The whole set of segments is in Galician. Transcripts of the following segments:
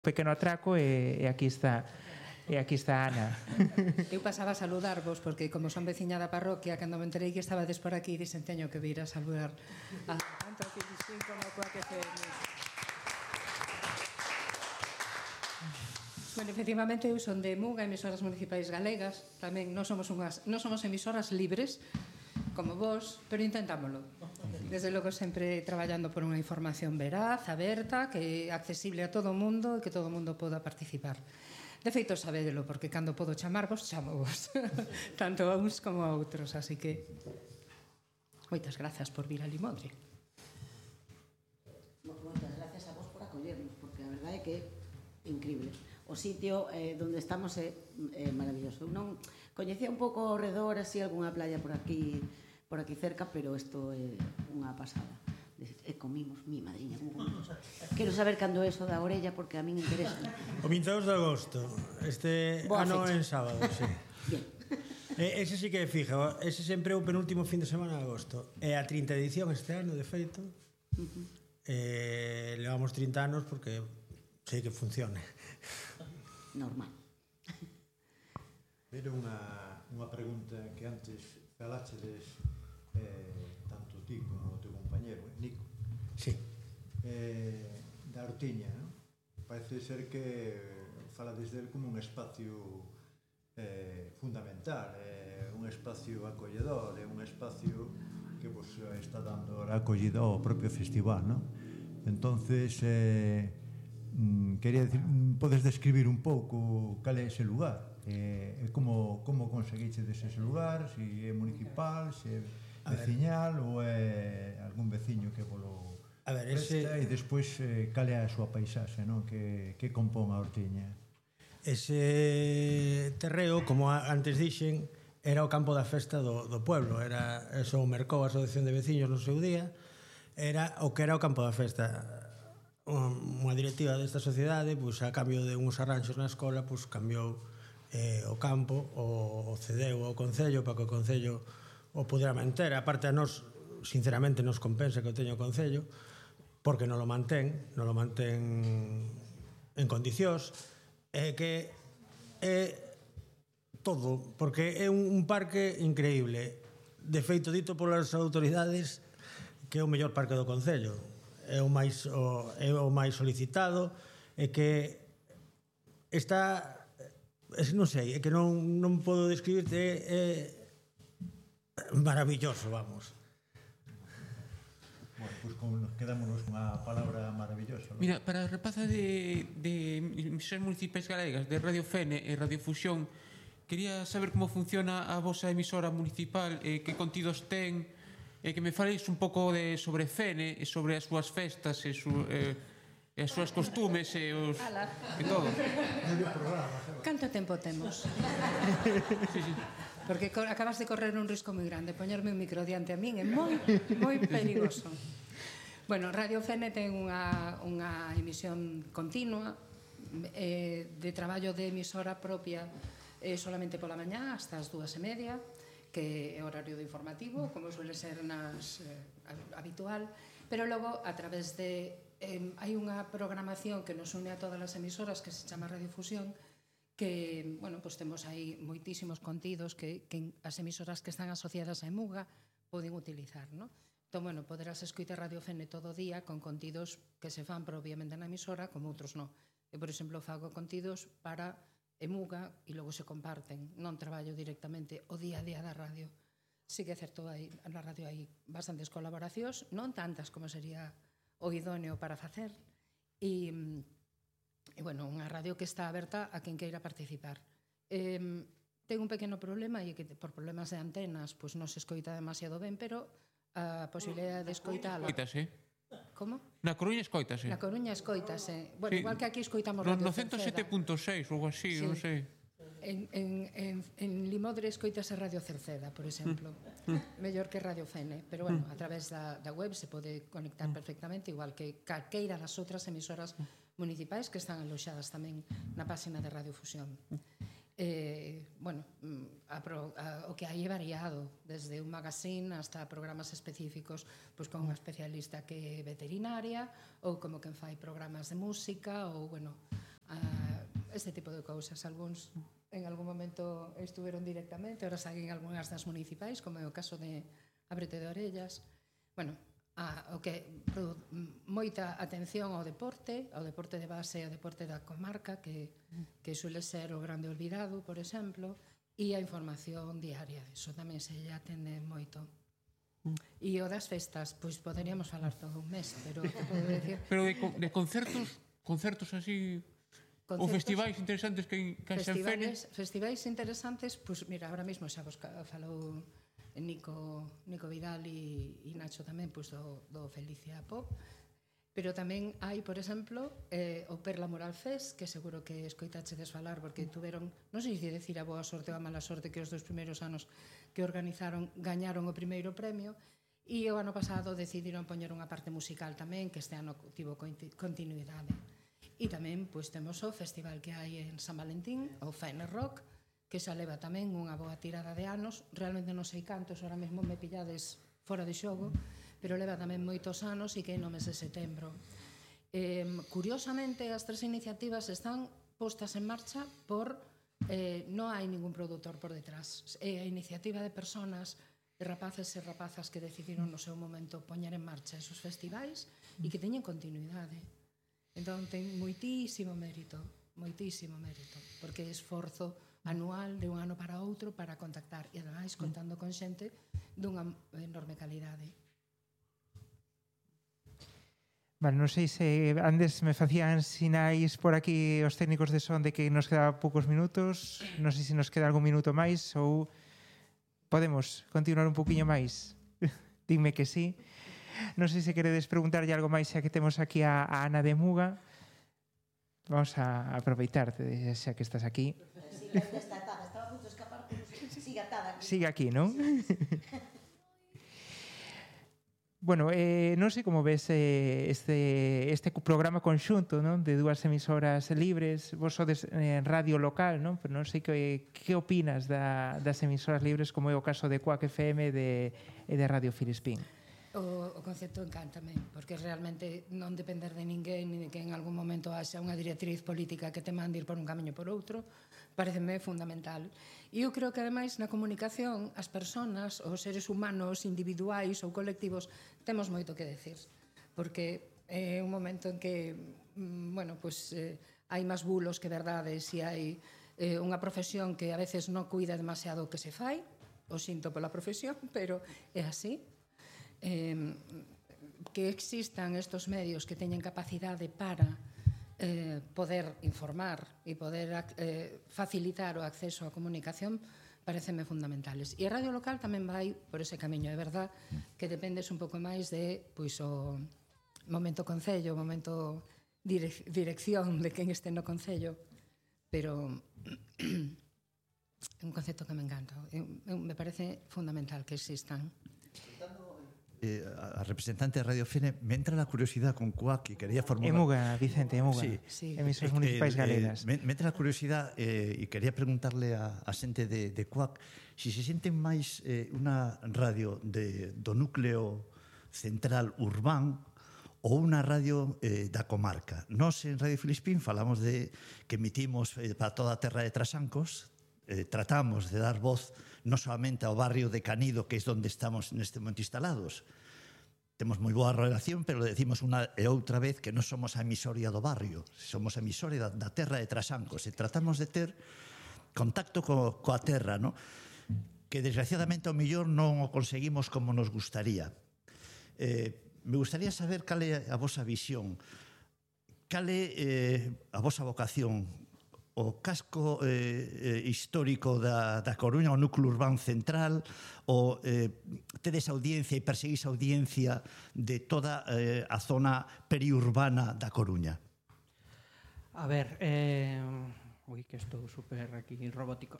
pequeno atraco e aquí está Ana. Eu pasaba a saludarvos porque como son veciña da parroquia, cando me enterei que estabades por aquí, dixen teño que vir a saludar a tanto a Filispín como a Coac FM. Bueno, efectivamente eu son de Muga, emisoras municipais galegas. Tamén non somos emisoras libres como vos, pero intentámoslo. Desde logo sempre traballando por unha información veraz, aberta, que é accesible a todo o mundo e que todo o mundo poda participar. De feito, sabédelo, porque cando podo chamarvos, chamavos. Tanto a uns como a outros, así que moitas grazas por vir a Limodre. Moitas grazas a vos por acollernos, porque a verdade é que é increíble. O sitio onde estamos é maravilloso. Non coñecía un pouco ao redor, así, algunha playa por aquí cerca, pero isto é unha pasada. E comimos, mi madriña, quero saber cando é eso da orella, porque a min interesa. O 22 de agosto, este ano en sábado, sí. Bien. Ese sí que é fija, ese sempre é o penúltimo fin de semana de agosto. É a 30 edición este ano, de feito. Levamos 30 anos porque sei que funcione. Normal. Pero unha pregunta que antes faláchedes tanto ti como o teu compañero, Nico. Sí. Da Ortiña, non? Parece ser que falades del como un espacio fundamental, un espacio acolledor, un espacio que vos está dando a acollida ao propio festival, non? Entonces, quería decir, podes describir un pouco cal é ese lugar? Como conseguiche ese lugar? Se é municipal, se é veciñal ou é algún veciño que volo presta? E despois cal é a súa paisaxe, non? Que compón a Ortiña? Ese terreo, como antes dixen, era o campo da festa do pueblo. Era eso, o mercou a asociación de veciños no seu día. Era o que era o campo da festa. Unha directiva desta sociedade, pois, a cambio de uns arranxos na escola, pois, cambiou o campo, o cedeu ao Concello para que o Concello o pudera manter. A parte a nós, sinceramente, nos compensa que o teño o Concello, porque non lo mantén en condicións, que é todo, porque é un parque increíble. De feito, dito polas autoridades, que é o mellor parque do Concello. É o máis solicitado, e que está, non sei, é que non podo describirte, é maravilloso, vamos. Bueno, pois quedámonos cunha palabra maravillosa. Mira, para a rapaza de emisoras municipais galegas, de Radio Fene e Radio Fusión, quería saber como funciona a vosa emisora municipal, que contidos ten, e que me faleis un pouco sobre Fene e sobre as súas festas e as súas costumes e todo. Canto tempo temos? Porque acabas de correr un risco moi grande. Poñerme un micro diante a min é moi perigoso. Bueno, Radio Fene ten unha emisión continua de traballo de emisora propia solamente pola mañá hasta as 2:30, que é horario de informativo, como suele ser habitual, pero logo a través de hai unha programación que nos une a todas as emisoras que se chama Radiofusión, que, bueno, pues temos aí moitísimos contidos que as emisoras que están asociadas a Emuga poden utilizar, non? Entón, bueno, poderás escoitar Radio Fene todo o día con contidos que se fan propiamente na emisora, como outros non. Eu, por exemplo, fago contidos para Emuga e logo se comparten. Non traballo directamente o día a día da radio. Sí que é certo, na radio hai bastantes colaboracións, non tantas como sería o idóneo para facer, e bueno, unha radio que está aberta a quen queira participar. Ten un pequeno problema, e que por problemas de antenas pois non se escoita demasiado ben, pero a posibilidade de escoitala... Escoitase? Como? Na Coruña escoitase? Na Coruña escoitase. Bueno, igual que aquí escoitamos Radio Cerceda. No 107.6 ou algo así, non sei. En Limodre escoitase Radio Cerceda, por exemplo. Mellor que Radio Fene, pero bueno, a través da web se pode conectar perfectamente, igual que calqueira das outras emisoras municipais que están aloxadas tamén na página de Radio Fusión. Bueno, o que hai é variado, desde un magazine hasta programas específicos, pois con unha especialista que é veterinaria, ou como quen fai programas de música, ou, bueno, este tipo de cousas. Algúns en algún momento estuveron directamente, ahora saguen algunhas das municipais, como é o caso de Ábrete de Orellas. Bueno, o que moita atención ao deporte de base, ao deporte da comarca, que suele ser o grande olvidado, por exemplo, e a información diaria. Iso tamén se lle atende moito. E o das festas, pois poderíamos falar todo un mes, pero te podo decir... Pero de concertos así... Ou festivais interesantes que haxan Fene? Festivais interesantes, pois mira, ahora mesmo xa vos falou Nico Vidal e Nacho tamén, pois do Felicia Pop, pero tamén hai, por exemplo, o Perla Moral Fest, que seguro que escoitachedes falar, porque tuveron, non sei se decir a boa sorte ou a mala sorte, que os 2 primeiros anos que organizaron gañaron o primeiro premio, e o ano pasado decidiron poñer unha parte musical tamén, que este ano tivo continuidade. E tamén pois, temos o festival que hai en San Valentín, o Fene Rock, que xa leva tamén unha boa tirada de anos. Realmente non sei cantos, ahora mesmo me pillades fora de xogo, pero leva tamén moitos anos e que é no mes de setembro. Curiosamente, as 3 iniciativas están postas en marcha por... non hai ningún produtor por detrás. É a iniciativa de personas, de rapaces e rapazas que decidiron no seu momento poñer en marcha esos festivais e que teñen continuidade. Entón, ten moitísimo mérito, porque é esforzo anual de un ano para outro para contactar e, ademais, contando con xente dunha enorme calidade. Vale, non sei se antes me facían sinais por aquí os técnicos de son de que nos quedaba poucos minutos, non sei se nos queda algún minuto máis ou podemos continuar un poquinho máis. Dime que sí. Non sei se queredes preguntarlle algo máis xa que temos aquí a Ana de Muga. Vamos a aproveitarte xa que estás aquí. Siga atada, estaba a punto de escapar, pero siga atada. Siga aquí, non? Bueno, non sei como ves este programa conxunto, non, de 2 emisoras libres. Vos sodes en radio local, non? Pero non sei que opinas das emisoras libres, como é o caso de Cuac FM e de Radio Filispín. O concepto encántame, porque realmente non depender de ninguén, ni de que en algún momento haxa unha directriz política que te mande ir por un camiño por outro, pareceme fundamental. E eu creo que, ademais, na comunicación, as persoas, os seres humanos individuais ou colectivos, temos moito que decir, porque é un momento en que, bueno, pues, hai máis bulos que verdades, e hai unha profesión que a veces non cuida demasiado o que se fai, o sinto pola profesión, pero é así. Que existan estos medios que teñen capacidade para poder informar e poder facilitar o acceso á comunicación pareceme fundamentales. E a radio local tamén vai por ese camiño. É verdad que dependes un pouco máis de pois, o momento concello, o momento dirección de quen este no concello, pero é un concepto que me encanta. Me parece fundamental que existan. A representante de Radio Fene, me entra la curiosidad con Cuac y quería formular... Emuga, Vicente, Emuga, sí. Emisoras municipais galegas. Me entra la curiosidad y quería preguntarle a xente de Cuac si se sienten máis unha radio do núcleo central urbán ou unha radio da comarca. Nós en Radio Filispín falamos de que emitimos para toda a terra de Trasancos, tratamos de dar voz non solamente ao barrio de Canido, que é onde estamos neste momento instalados. Temos moi boa relación, pero decimos unha e outra vez que non somos a emisoria do barrio, somos a emisoria da terra de Trasancos, e tratamos de ter contacto coa terra, no? Que desgraciadamente ao millor non o conseguimos como nos gustaría. Me gustaría saber cal é a vosa visión, cal é a vosa vocación, o casco histórico da Coruña, o núcleo urbán central, o tedes audiencia e perseguís audiencia de toda a zona periurbana da Coruña? A ver, ui, que estou super aquí robótico.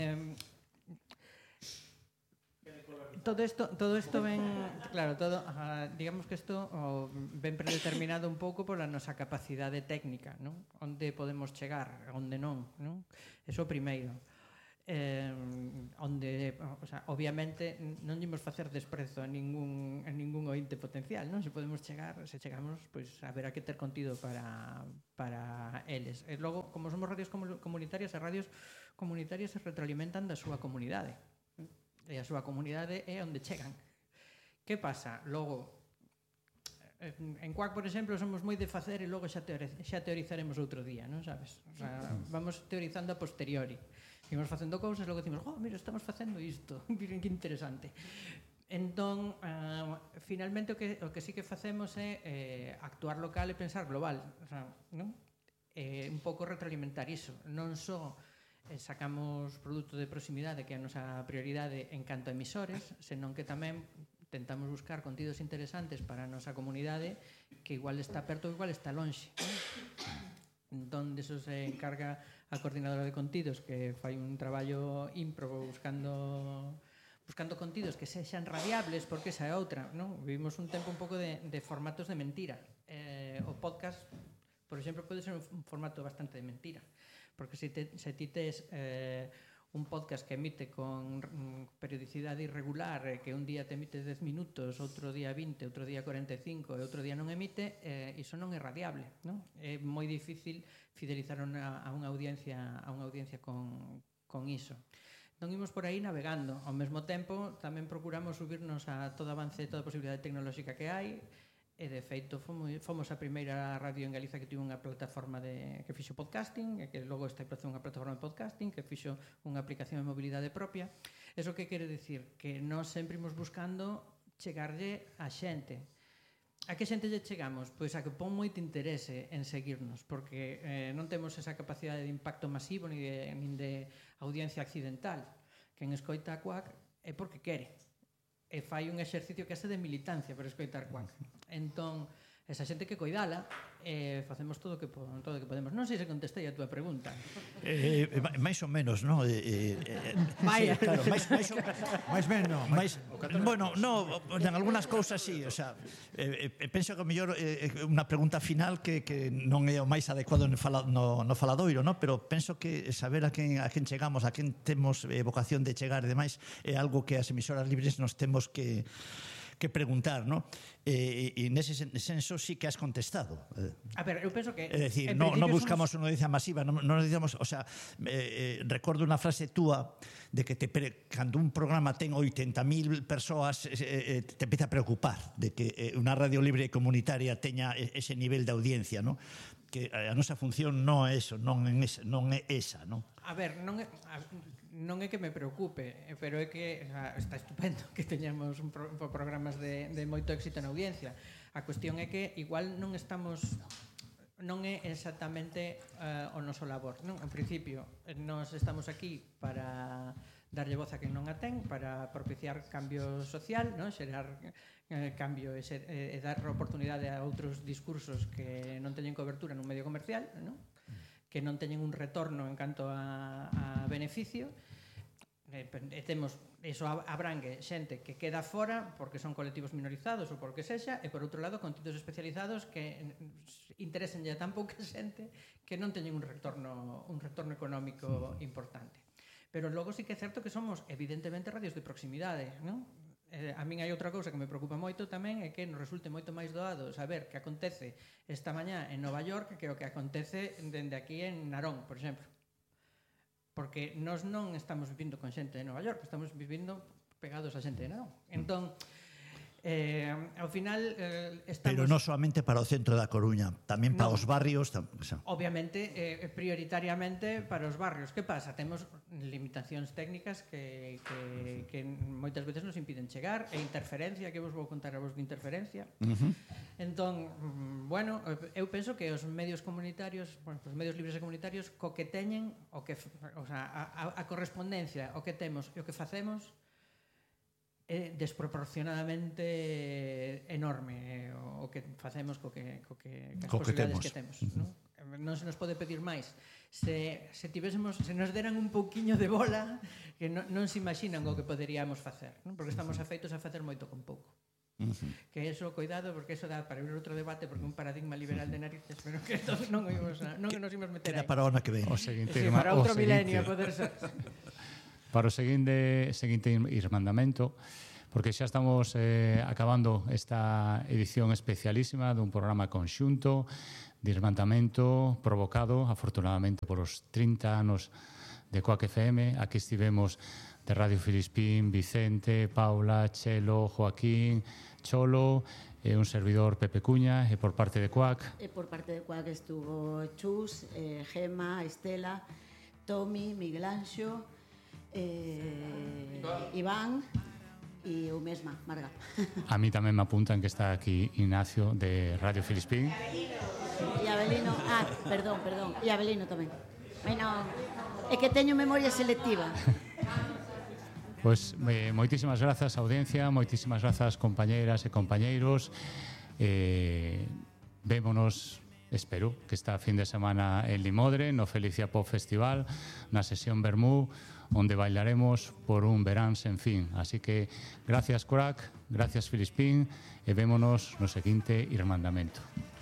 Todo esto ven, claro, digamos que isto ven predeterminado un pouco pola nosa capacidade técnica, non? Onde podemos chegar, onde non, non? Eso primeiro. onde, o sea, obviamente non imos facer desprezo a ningún ointe potencial, non? Se podemos chegar, se chegamos, pois haberá que ter contido para eles. E logo, como somos radios comunitarias, as radios comunitarias se retroalimentan da súa comunidade. E a súa comunidade é onde chegan. Que pasa? Logo, en Cuac, por exemplo, somos moi de facer e logo xa teorizaremos outro día, non sabes? O sea, vamos teorizando a posteriori. Imos facendo cousas, logo decimos, mira, estamos facendo isto, miren que interesante. Entón, finalmente o que sí que facemos é actuar local e pensar global, o sea, non? Un pouco retroalimentar iso. Non só sacamos produto de proximidade, que é a nosa prioridade en canto a emisores, senón que tamén tentamos buscar contidos interesantes para a nosa comunidade que igual está perto ou igual está lonxe. Entón, deso se encarga a coordinadora de contidos, que fai un traballo ímprobo buscando contidos que sexan radiables, porque esa é outra, non? Vivimos un tempo un pouco de formatos de mentira. O podcast, por exemplo, pode ser un formato bastante de mentira, porque se ti tes un podcast que emite con periodicidade irregular, que un día te emite 10 minutos, outro día 20, outro día 45 e outro día non emite, iso non é radiable, non? É moi difícil fidelizar a unha audiencia con iso. Non imos por aí navegando. Ao mesmo tempo, tamén procuramos subirnos a todo avance, toda a posibilidade tecnolóxica que hai, e de feito fomos a primeira radio en Galiza que tivo unha plataforma que fixo podcasting, e que logo está unha plataforma de podcasting que fixo unha aplicación de mobilidade propia. Eso que quere dicir? Que nós sempre imos buscando chegarlle a xente. A que xente lle chegamos? Pois a que pon moito interese en seguirnos, porque non temos esa capacidade de impacto masivo nin de audiencia accidental. Quen escoita a Cuac é porque quere, e fai un exercicio que ase de militancia para escoitar Cuac. Entón, esa xente que coidala, facemos todo o que podemos. Non sei se contestei a túa pregunta. Mais ou menos, non? Vaya. Sí, claro, Mais menos. Bueno, no, en algunas cousas sí, o sea, penso que o mellor unha pregunta final que non é o máis adecuado no faladoiro, no? Pero penso que saber a quen chegamos, a quen temos vocación de chegar e demais, é algo que as emisoras libres nos temos que preguntar, ¿no? E nese senso sí que has contestado. A ver, eu penso que... É dicir, non buscamos unha audiencia masiva, non dicamos, o sea, recordo unha frase túa de que cando un programa ten 80.000 persoas te empieza a preocupar de que unha radio libre comunitaria teña ese nivel de audiencia, ¿no? Que a nosa función non é eso, non é esa, ¿no? A ver, non é que me preocupe, pero é que está estupendo que teñamos programas de moito éxito na audiencia. A cuestión é que igual non é exactamente o noso labor, non? En principio, nós estamos aquí para darlle voz a quen non a ten, para propiciar cambio social, non? Xerar cambio e dar oportunidade a outros discursos que non teñen cobertura nun medio comercial, non? Que non teñen un retorno en canto a beneficio. Temos, iso abrangue xente que queda fora porque son colectivos minorizados ou por que sexa, e por outro lado contidos especializados que interesen ya tan pouca xente que non teñen un retorno económico importante. Pero logo sí que é certo que somos evidentemente radios de proximidade, non? A min hai outra cousa que me preocupa moito tamén, é que nos resulte moito máis doado saber que acontece esta mañá en Nova York que o que acontece dende aquí en Narón, por exemplo. Porque nós non estamos vivindo con xente de Nova York, estamos vivindo pegados a xente de Narón. Entón, ao final estamos... Pero non solamente para o centro da Coruña, tamén para os barrios. Obviamente, prioritariamente para os barrios. Que pasa? Temos limitacións técnicas que moitas veces nos impiden chegar, e interferencia, que vos vou contar a vos de interferencia. Entón, bueno, eu penso que os medios comunitarios, os medios libres e comunitarios, co que teñen, o sea, a correspondencia o que temos e o que facemos, é desproporcionadamente enorme o que facemos co que as posibilidades que temos, non se nos pode pedir máis. Se nos deran un pouquiño de bola, que non se imaginan o que poderíamos facer, non? Porque estamos afeitos a facer moito con pouco. Que eso, cuidado, porque eso dá para abrir outro debate, porque un paradigma liberal de narices, pero que non nos imos meter aí. Queda para o ano que ven. Para outro milenio, poder ser. para o seguinte irmandamento, porque xa estamos acabando esta edición especialísima dun programa conxunto de irmandamento provocado, afortunadamente, por os 30 anos de Coac FM. Aquí estivemos de Radio Filispín, Vicente, Paula, Chelo, Joaquín, Cholo, un servidor Pepe Cuña, e por parte de Coac. E por parte de Coac estuvo Chus, Gema, Estela, Tomi, Miguel Anxo, Iván e eu mesma, Marga. A mí tamén me apuntan que está aquí Ignacio de Radio Filispín. E Abelino, perdón, e Abelino tamén. Bueno, é que teño memoria selectiva. Pois moitísimas grazas, audiencia, moitísimas grazas, compañeiras e compañeiros. Vémonos, espero, que esta fin de semana en Limodre, no Felicia Pop Festival, na sesión Bermú, onde bailaremos por un verán sen fin. Así que, gracias Coac, gracias Filispín, e vémonos no seguinte irmandamento.